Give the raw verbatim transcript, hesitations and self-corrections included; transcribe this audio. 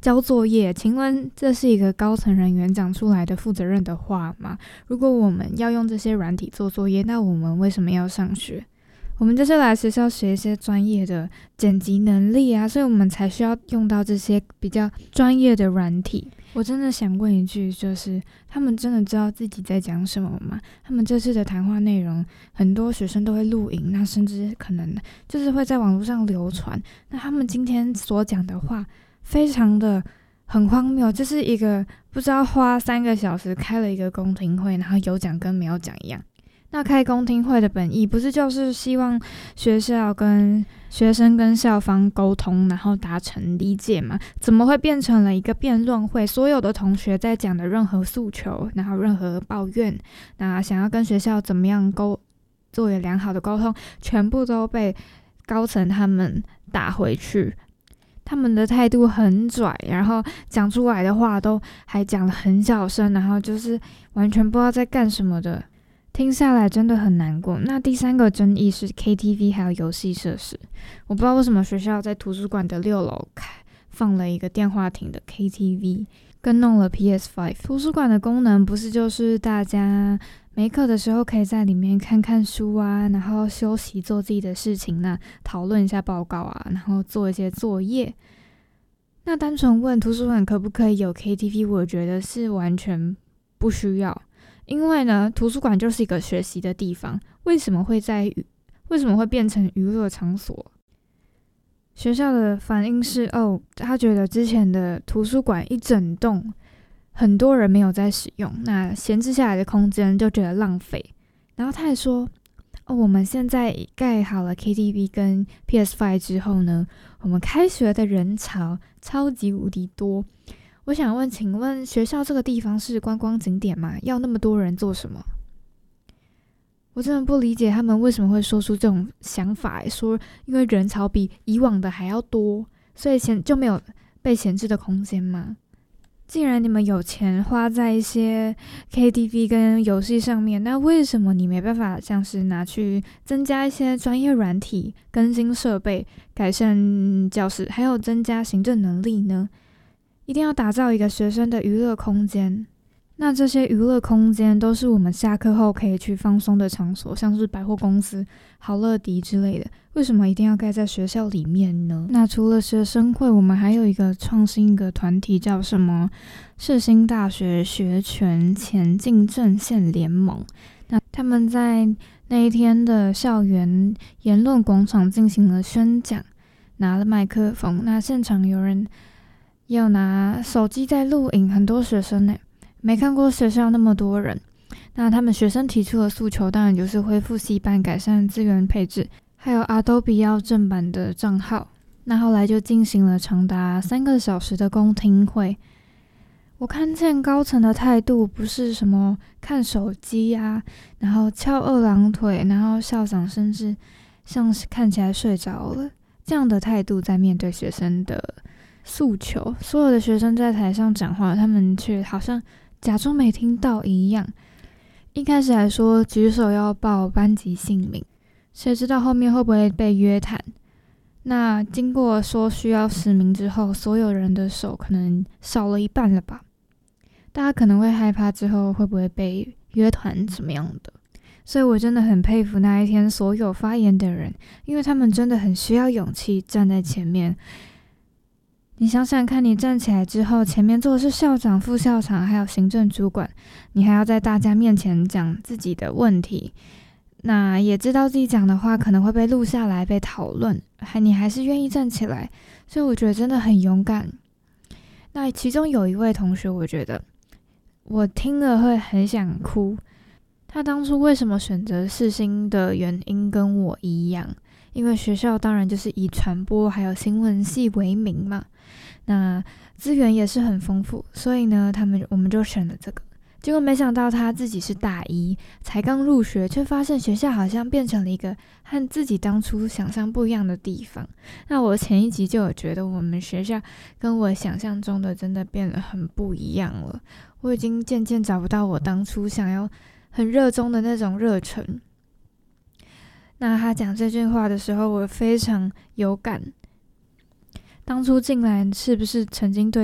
交作业，请问这是一个高层人员讲出来的负责任的话吗？如果我们要用这些软体做作业，那我们为什么要上学？我们就是来学校学一些专业的剪辑能力啊，所以我们才需要用到这些比较专业的软体。我真的想问一句，就是他们真的知道自己在讲什么吗？他们这次的谈话内容，很多学生都会录影，那甚至可能就是会在网络上流传。那他们今天所讲的话，非常的很荒谬，就是一个不知道花三个小时开了一个公听会，然后有讲跟没有讲一样。那开公听会的本意不是就是希望学校跟学生跟校方沟通，然后达成理解吗？怎么会变成了一个辩论会？所有的同学在讲的任何诉求，然后任何抱怨，那想要跟学校怎么样沟做有良好的沟通，全部都被高层他们打回去。他们的态度很拽，然后讲出来的话都还讲得很小声，然后就是完全不知道在干什么的。听下来真的很难过。那第三个争议是 K T V 还有游戏设施。我不知道为什么学校在图书馆的六楼放了一个电话亭的 K T V， 跟弄了 P S 五。 图书馆的功能不是就是大家没课的时候可以在里面看看书啊，然后休息做自己的事情，那讨论一下报告啊，然后做一些作业。那单纯问图书馆可不可以有 K T V， 我觉得是完全不需要。因为呢，图书馆就是一个学习的地方，为什么会在为什么会变成娱乐场所？学校的反应是，哦，他觉得之前的图书馆一整栋很多人没有在使用，那闲置下来的空间就觉得浪费。然后他还说，哦，我们现在盖好了 K T V 跟 P S 五 之后呢，我们开学的人潮超级无敌多。我想问，请问学校这个地方是观光景点吗？要那么多人做什么？我真的不理解他们为什么会说出这种想法，说因为人潮比以往的还要多，所以就没有被闲置的空间吗？既然你们有钱花在一些 K T V 跟游戏上面，那为什么你没办法像是拿去增加一些专业软体、更新设备、改善教室，还有增加行政能力呢？一定要打造一个学生的娱乐空间。那这些娱乐空间都是我们下课后可以去放松的场所，像是百货公司、好乐迪之类的。为什么一定要盖在学校里面呢？那除了学生会，我们还有一个创新的团体，叫什么世新大学学权前进阵线联盟。那他们在那一天的校园言论广场进行了宣讲，拿了麦克风，那现场有人也有拿手机在录影，很多学生呢，没看过学校那么多人。那他们学生提出的诉求当然就是恢复系办、改善资源配置，还有 Adobe 要正版的账号。那后来就进行了长达三个小时的公听会。我看见高层的态度不是什么看手机啊，然后翘二郎腿，然后校长甚至像是看起来睡着了，这样的态度在面对学生的诉求。所有的学生在台上讲话，他们却好像假装没听到一样。一开始还说举手要报班级姓名，谁知道后面会不会被约谈。那经过说需要实名之后，所有人的手可能少了一半了吧。大家可能会害怕之后会不会被约谈怎么样的。所以我真的很佩服那一天所有发言的人，因为他们真的很需要勇气站在前面。你想想看，你站起来之后，前面坐的是校长、副校长还有行政主管，你还要在大家面前讲自己的问题，那也知道自己讲的话可能会被录下来被讨论，还你还是愿意站起来，所以我觉得真的很勇敢。那其中有一位同学，我觉得我听了会很想哭。他当初为什么选择世新的原因跟我一样，因为学校当然就是以传播还有新闻系为名嘛，那资源也是很丰富，所以呢他们我们就选了这个。结果没想到他自己是大一才刚入学，却发现学校好像变成了一个和自己当初想象不一样的地方。那我前一集就有觉得我们学校跟我想象中的真的变得很不一样了，我已经渐渐找不到我当初想要很热衷的那种热忱。那他讲这句话的时候，我非常有感。当初进来是不是曾经对